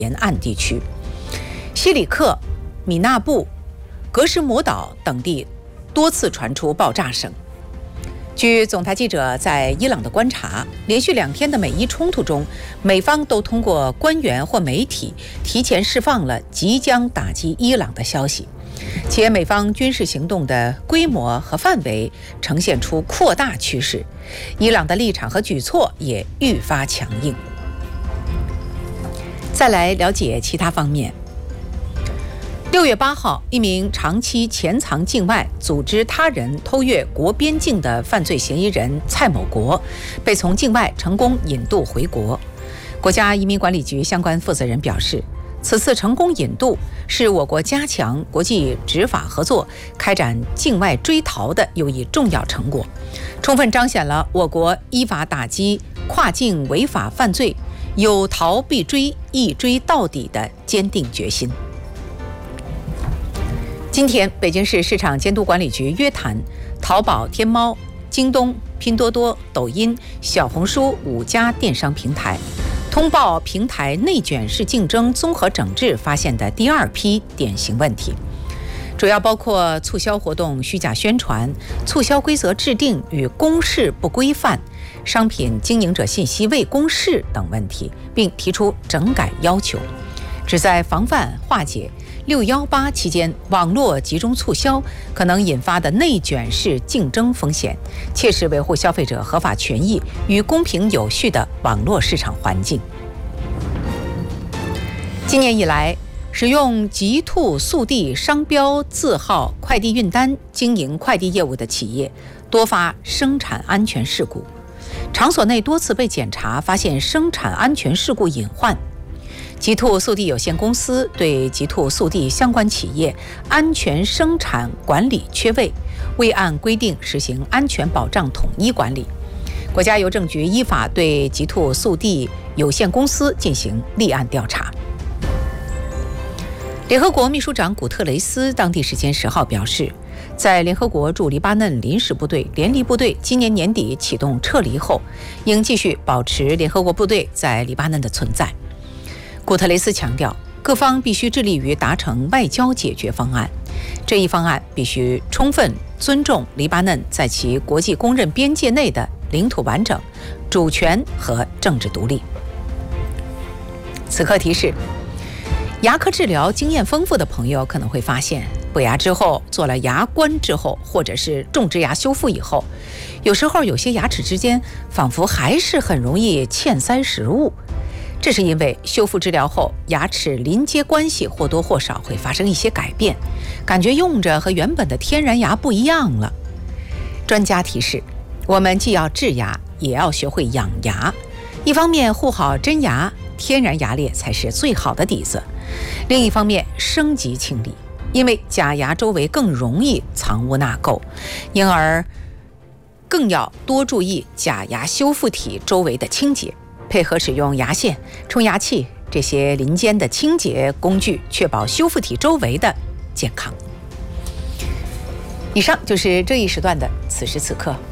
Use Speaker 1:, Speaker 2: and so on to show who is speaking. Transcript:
Speaker 1: 沿岸地区。西里克、米纳布、格什姆岛等地多次传出爆炸声。据总台记者在伊朗的观察，连续2天的美伊冲突中，美方都通过官员或媒体提前释放了即将打击伊朗的消息，且美方军事行动的规模和范围呈现出扩大趋势，伊朗的立场和举措也愈发强硬。再来了解其他方面。6月8号，一名长期潜藏境外、组织他人偷越国边境的犯罪嫌疑人蔡某国，被从境外成功引渡回国。国家移民管理局相关负责人表示，此次成功引渡是我国加强国际执法合作、开展境外追逃的又一重要成果，充分彰显了我国依法打击跨境违法犯罪、有逃必追、一追到底的坚定决心。今天，北京市市场监督管理局约谈淘宝、天猫、京东、拼多多、抖音、小红书5家电商平台，通报平台内卷式竞争综合整治发现的第2批典型问题，主要包括促销活动虚假宣传、促销规则制定与公示不规范、商品经营者信息未公示等问题，并提出整改要求，旨在防范化解618期间网络集中促销可能引发的内卷式竞争风险，切实维护消费者合法权益与公平有序的网络市场环境。今年以来，使用极兔速递商标字号快递运单经营快递业务的企业多发生产安全事故，场所内多次被检查发现生产安全事故隐患。极兔速递有限公司对极兔速递相关企业安全生产管理缺位，未按规定实行安全保障统一管理。国家邮政局依法对极兔速递有限公司进行立案调查。联合国秘书长古特雷斯当地时间10号表示，在联合国驻黎巴嫩临时部队联黎部队今年年底启动撤离后，应继续保持联合国部队在黎巴嫩的存在。古特雷斯强调，各方必须致力于达成外交解决方案，这一方案必须充分尊重黎巴嫩在其国际公认边界内的领土完整、主权和政治独立。此刻提示，牙科治疗经验丰富的朋友可能会发现，补牙之后、做了牙关之后，或者是种植牙修复以后，有时候有些牙齿之间仿佛还是很容易嵌塞食物。这是因为修复治疗后，牙齿邻接关系或多或少会发生一些改变，感觉用着和原本的天然牙不一样了。专家提示，我们既要治牙，也要学会养牙。一方面护好真牙，天然牙列才是最好的底子；另一方面升级清理，因为假牙周围更容易藏污纳垢，因而更要多注意假牙修复体周围的清洁。配合使用牙线、冲牙器这些邻间的清洁工具，确保修复体周围的健康。以上就是这一时段的此时此刻。